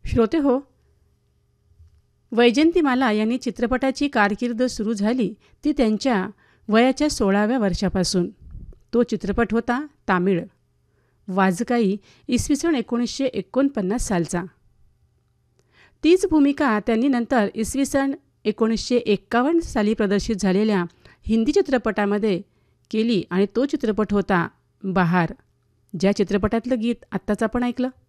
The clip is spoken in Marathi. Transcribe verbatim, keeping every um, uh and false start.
श्रोते हो, वैजयंतीमाला यांनी चित्रपटाची कारकीर्द सुरू झाली ती त्यांच्या वयाच्या सोळाव्या वर्षापासून. तो चित्रपट होता तामिळ, वाजकाई, इसवी सन एकोणीसशे एकोणपन्नास सालचा. तीच भूमिका त्यांनी नंतर इसवी सन एकोणीसशे एक्कावन्न साली प्रदर्शित झालेल्या हिंदी चित्रपटामध्ये केली आणि तो चित्रपट होता बहार, ज्या चित्रपटातलं गीत आत्ताच आपण ऐकलं.